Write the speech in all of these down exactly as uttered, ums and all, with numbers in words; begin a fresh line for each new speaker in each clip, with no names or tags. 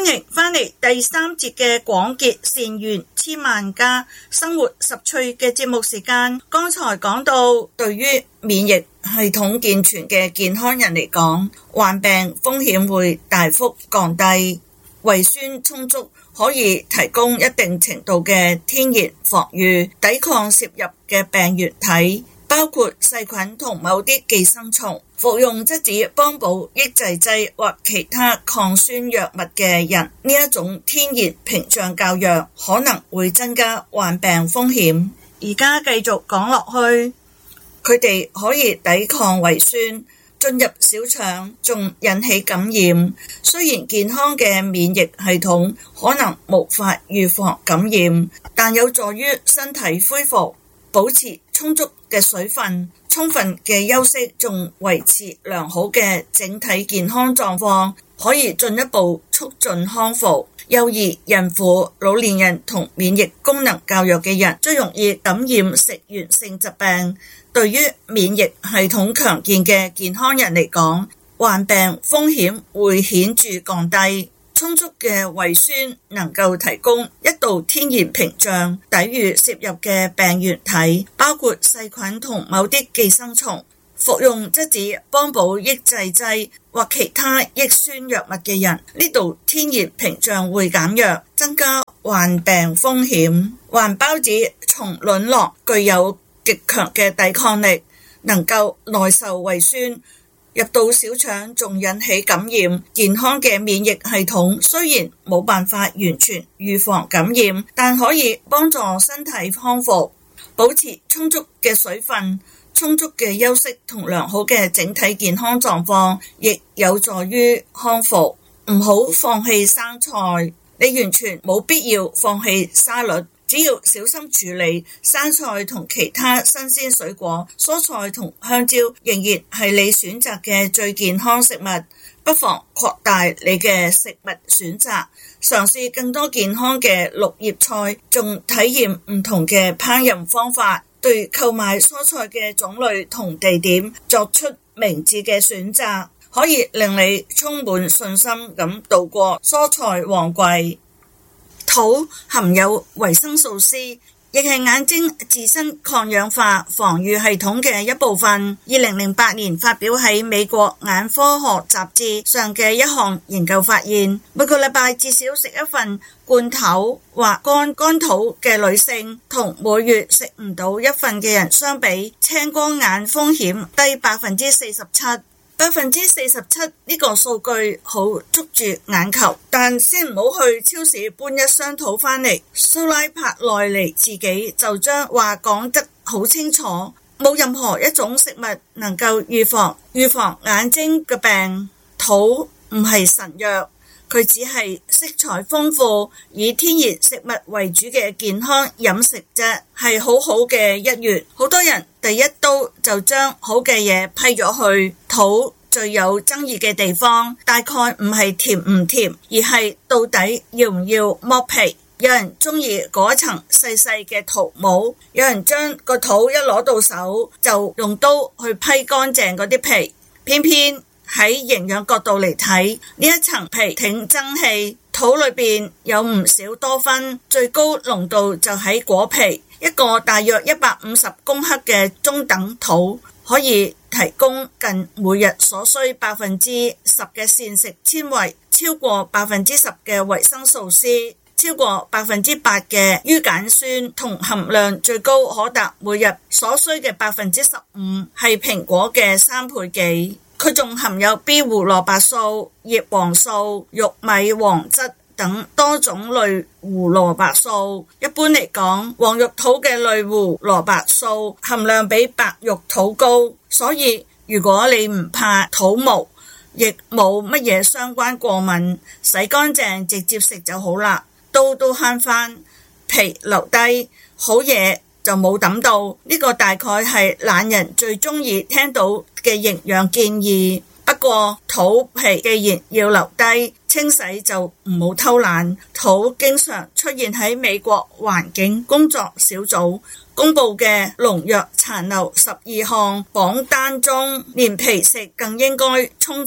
歡迎返嚟第三節嘅廣結善緣千萬家生活十趣嘅節目時間。剛才講到，對於免疫系統健全嘅健康人嚟講，患病風險會大幅降低。胃酸充足可以提供一定程度嘅天然防禦，抵抗攝入嘅病原體，包括細菌同某啲寄生蟲。服用質子幫補抑制劑或其他抗酸藥物嘅人，呢一種天然屏障較弱，可能會增加患病風險。而家繼續講落去，佢哋可以抵抗胃酸進入小腸，仲引起感染。雖然健康嘅免疫系統可能無法預防感染，但有助於身體恢復，保持充足嘅水分，充分嘅休息，仲維持良好嘅整體健康狀況，可以進一步促進康復。幼兒、孕婦、老年人同免疫功能較弱嘅人最容易感染食源性疾病。對於免疫系統強健嘅健康人嚟講，患病風險會顯著降低。充足嘅胃酸能夠提供一道天然屏障，抵禦攝入嘅病原體，包括細菌同某啲寄生蟲。服用質子幫補抑制劑或其他抑酸藥物嘅人，呢度天然屏障會減弱，增加患病風險。環孢子從卵囊具有極強嘅抵抗力，能夠耐受胃酸入到小腸，仲引起感染。健康嘅免疫系統雖然冇辦法完全預防感染，但可以幫助身體康復。保持充足嘅水分、充足嘅休息同良好嘅整體健康狀況，亦有助於康復。唔好放棄生菜，你完全冇必要放棄沙律。只要小心處理生菜同其他新鮮水果，蔬菜同香蕉仍然係你選擇嘅最健康食物。不妨擴大你嘅食物選擇，嘗試更多健康嘅綠葉菜，仲體驗唔同嘅烹飪方法。對購買蔬菜嘅種類同地點作出明智嘅選擇，可以令你充滿信心咁度過蔬菜旺季。土含有維生素 C， 亦係眼睛自身抗氧化防禦系統嘅一部分。二零零八年發表喺美國眼科學雜誌上嘅一項研究發現，每個禮拜至少食一份罐頭或乾乾土嘅女性，同每月食唔到一份嘅人相比，青光眼風險低百分之四十七。百分之四十七呢個數據好捉住眼球，但先唔好去超市搬一箱土返嚟。蘇拉帕內尼自己就將話講得好清楚，冇任何一種食物能夠預防預防眼睛嘅病。土唔係神藥，佢只係色彩豐富、以天然食物為主嘅健康飲食啫，係好好嘅一員。好多人第一刀就將好嘅嘢批咗去。土最有爭議嘅地方，大概唔係甜唔甜，而係到底要唔要剝皮。有人中意嗰一層細細嘅土帽，有人將個土一攞到手就用刀去批乾淨嗰啲皮。偏偏喺營養角度嚟睇，呢一層皮挺爭氣，土裏邊有唔少多酚，最高濃度就喺果皮。一個大約一百五十公克嘅中等土可以提供近每日所需百分之十嘅膳食纖維，超過百分之十嘅維生素 C， 超過百分之八嘅於鹼酸，同含量最高可達每日所需嘅百分之十五，係蘋果嘅三倍幾。佢仲含有 B 胡蘿蔔素、葉黃素、玉米黃質等多種類胡蘿蔔素。一般嚟講，黃肉土嘅類胡蘿蔔素含量比白肉土高，所以如果你唔怕土毛，亦冇乜嘢相關過敏，洗乾淨直接食就好啦。刀都慳返，皮留低，好嘢就冇抌到。呢個大概係懶人最中意聽到嘅營養建議。不過土皮既然要留低，清洗就唔好偷懶。土經常出現喺美國環境工作小組公布嘅農藥殘留十二項榜單中，連皮食更應該充分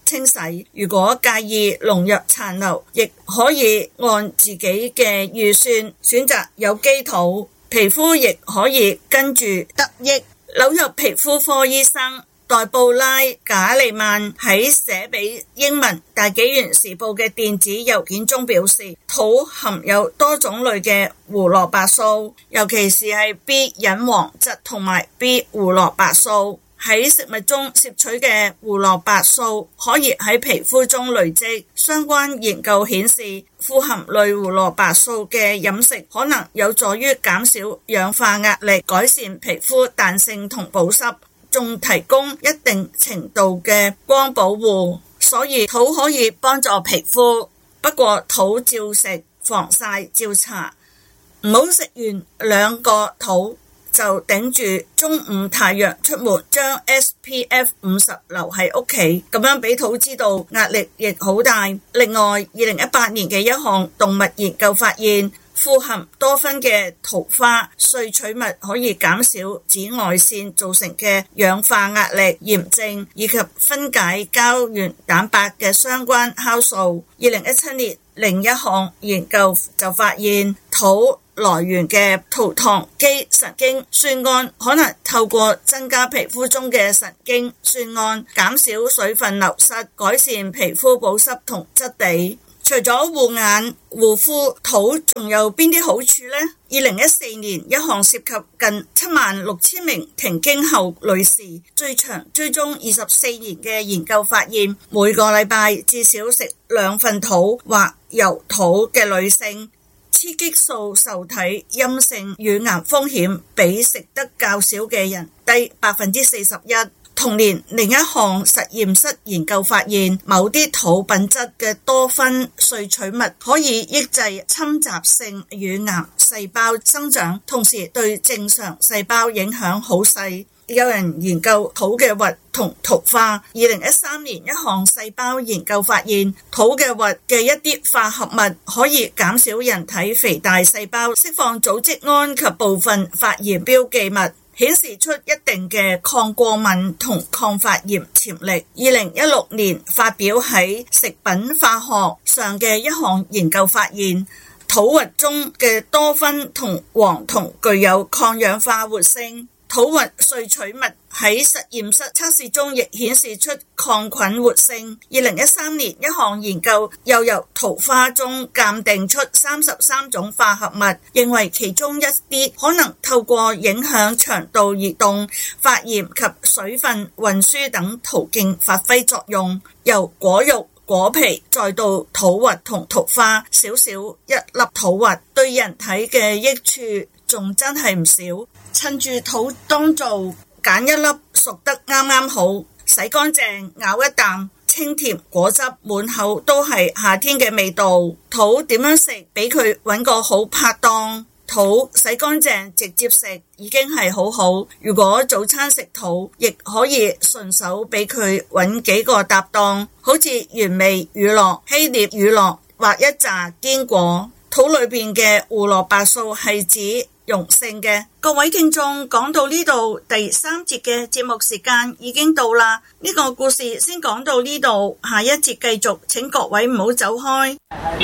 清洗。如果介意農藥殘留，亦可以按自己嘅預算選擇有機土，皮膚亦可以跟住得益。紐約皮膚科醫生黛布拉·賈利曼喺寫俾英文大紀元時報嘅電子郵件中表示，土含有多種類嘅胡蘿蔔素，尤其是係 B 隱黃質同埋 B 胡蘿蔔素。喺食物中攝取嘅胡蘿蔔素可以喺皮膚中累積。相關研究顯示，富含類胡蘿蔔素嘅飲食可能有助於減少氧化壓力，改善皮膚彈性同保濕，仲提供一定程度嘅光保護。所以土可以幫助皮膚，不過土照食，防曬照搽，唔好食完兩個土就頂住中午太陽出門，將 S P F 五十留喺屋企，咁樣俾土知道壓力亦好大。另外，二零一八年嘅一項動物研究發現，富含多酚嘅桃花萃取物可以減少紫外線造成嘅氧化壓力、炎症以及分解膠原蛋白嘅相關酵素。二零一七年另一項研究就發現，土來源嘅葡糖基神經酸胺可能透過增加皮膚中嘅神經酸胺，減少水分流失，改善皮膚保濕同質地。除咗護眼護膚，土仲有邊啲好處呢？二零一四年一項涉及近七萬六千名停經後女士最長追蹤二十四年嘅研究發現，每個禮拜至少食兩份土或油土嘅女性，雌激素受體陰性乳癌風險比食得較少嘅人低百分之四十一。同年另一項實驗室研究發現，某啲土品質嘅多酚萃取物可以抑制侵襲性乳癌細胞生長，同時對正常細胞影響好細。有人研究土嘅核同桃花。二零一三年一項細胞研究發現，土嘅核嘅一啲化合物可以減少人體肥大細胞，釋放組織胺及部分發炎標記物，顯示出一定嘅抗過敏同抗發炎潛力。二零一六年發表喺食品化學上嘅一項研究發現，土核中嘅多酚同黃酮具有抗氧化活性。土核萃取物喺實驗室測試中亦顯示出抗菌活性。二零一三年一項研究又由桃花中鑑定出三十三種化合物，認為其中一啲可能透過影響腸道移動、發炎及水分運輸等途徑發揮作用。由果肉、果皮再到土核同桃花，少少一粒土核對人體嘅益處仲真係唔少。趁住土當造，揀一粒熟得啱啱好，洗乾淨，咬一啖，清甜果汁滿口都係夏天嘅味道。土點樣食？俾佢揾個好拍檔。土洗乾淨直接食已經係好好。如果早餐食土，亦可以順手俾佢揾幾個搭檔，好似原味乳酪、希臘乳酪或一紮堅果。土裏邊嘅胡蘿蔔素係指溶性嘅。各位聽眾，講到呢度，第三節嘅節目時間已經到啦。呢個故事先講到呢度，下一節繼續，請各位唔好走開。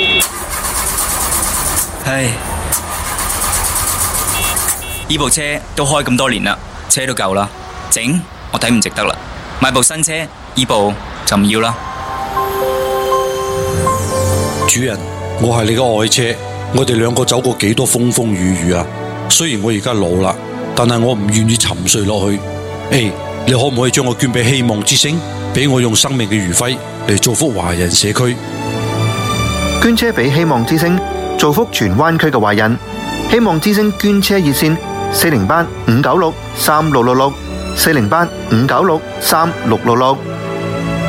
唉，呢部車都開咁多年啦，車都舊啦，整我睇唔值得啦，買部新車，呢部就唔要啦。
主人，我係你嘅愛車，我哋兩個走過幾多風風雨雨啊！雖然我而家老啦，但係我唔願意沉睡落去。誒，你可唔可以將我捐俾希望之星，俾我用生命嘅餘暉嚟造福華人社區？
捐車俾希望之星，造福荃灣區嘅華人。希望之星捐車熱線：四零八五九六三六六六，四零八五九六三六六六。